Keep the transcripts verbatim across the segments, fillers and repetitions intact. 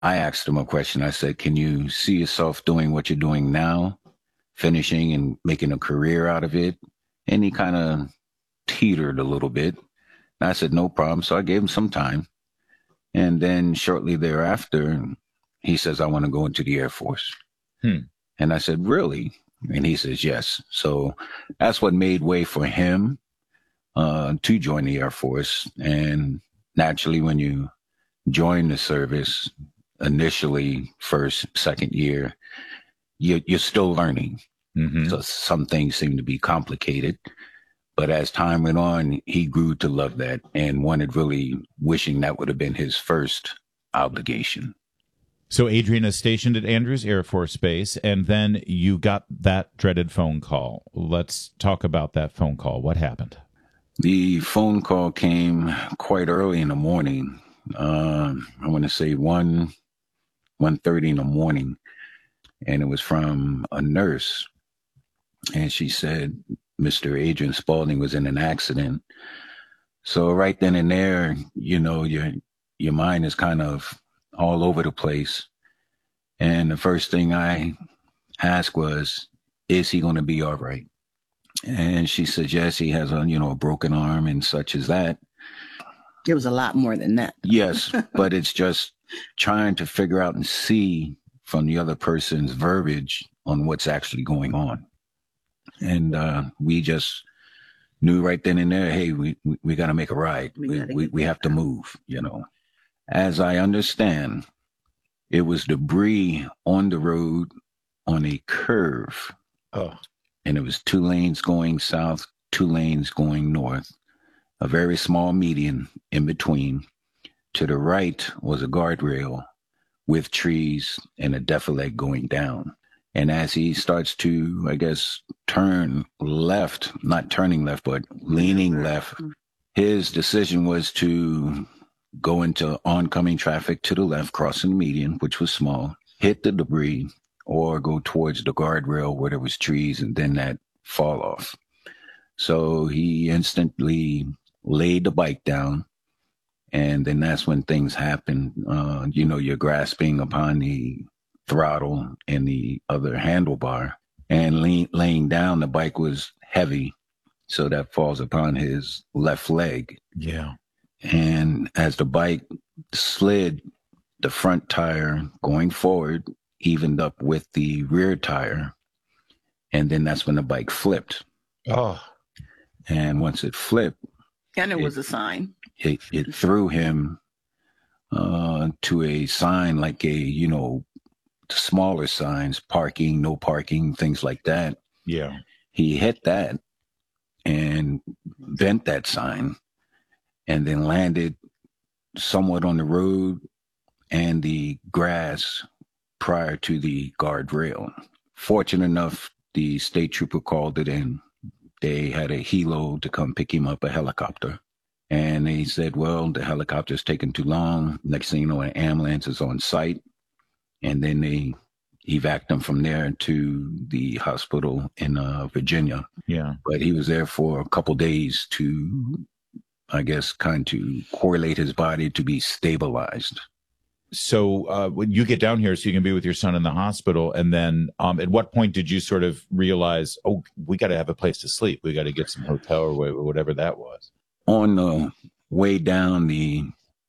I asked him a question. I said, can you see yourself doing what you're doing now, finishing and making a career out of it? And he kind of teetered a little bit. And I said, no problem. So I gave him some time. And then shortly thereafter, he says, I want to go into the Air Force. Hmm. And I said, really? And he says, yes. So that's what made way for him uh, to join the Air Force. And naturally, when you join the service, initially, first, second year, you, you're still learning. Mm-hmm. So some things seem to be complicated. But as time went on, he grew to love that and wanted really wishing that would have been his first obligation. So Adrian is stationed at Andrews Air Force Base, and then you got that dreaded phone call. Let's talk about that phone call. What happened? The phone call came quite early in the morning. Uh, I want to say one, one thirty in the morning, and it was from a nurse. And she said, Mister Adrian Spaulding was in an accident. So right then and there, you know, your your mind is kind of all over the place. And the first thing I asked was, is he going to be all right? And she said, yes, he has a, you know, a broken arm and such as that. It was a lot more than that. Yes, but it's just trying to figure out and see from the other person's verbiage on what's actually going on. And uh, we just knew right then and there, hey, we we, we got to make a ride. We we, we, we have to move, you know. As I understand, it was debris on the road on a curve. Oh. And it was two lanes going south, two lanes going north, a very small median in between. To the right was a guardrail with trees and a defilade going down. And as he starts to, I guess, turn left, not turning left, but leaning left, his decision was to go into oncoming traffic to the left, crossing the median, which was small, hit the debris, or go towards the guardrail where there was trees and then that fall off. So he instantly laid the bike down. And then that's when things happen. Uh, you know, you're grasping upon the throttle and the other handlebar, and lay, laying down, the bike was heavy. So that falls upon his left leg. Yeah. And as the bike slid, the front tire going forward evened up with the rear tire. And then that's when the bike flipped. Oh. And once it flipped. And it, it was a sign. It, it threw him uh, to a sign like a, you know, smaller signs, parking, no parking, things like that. Yeah. He hit that and bent that sign and then landed somewhat on the road and the grass prior to the guardrail. Fortunate enough, the state trooper called it in. They had a helo to come pick him up, a helicopter. And they said, well, the helicopter's taking too long. Next thing you know, an ambulance is on site. And then they evac him from there to the hospital in uh, Virginia. Yeah. But he was there for a couple days to, I guess, kind of correlate his body to be stabilized. So uh, when you get down here so you can be with your son in the hospital, and then um, at what point did you sort of realize, oh, we got to have a place to sleep. We got to get some hotel or whatever that was? On the way down the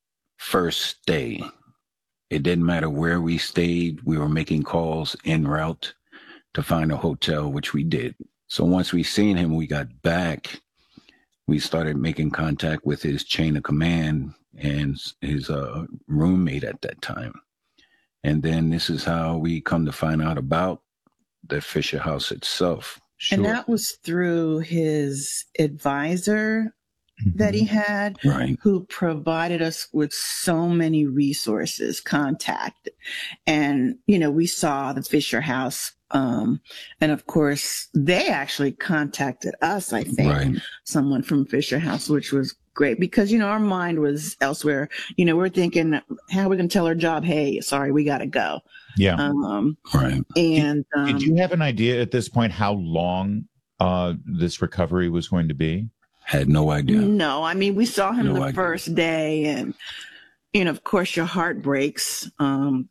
first day, it didn't matter where we stayed. We were making calls en route to find a hotel, which we did. So once we seen him, we got back. We started making contact with his chain of command and his uh, roommate at that time. And then this is how we come to find out about the Fisher House itself. Sure. And that was through his advisor mm-hmm. that he had, right. who provided us with so many resources, contact. And, you know, we saw the Fisher House. Um, and of course, they actually contacted us, I think, right. someone from Fisher House, which was great because, you know, our mind was elsewhere. You know, we're thinking, how are we going to tell our job, hey, sorry, we got to go. Yeah. Um, right. And did, um, did you have an idea at this point how long uh, this recovery was going to be? Had no idea. No, I mean, we saw him no the idea. first day and you know, of course, your heart breaks. Um,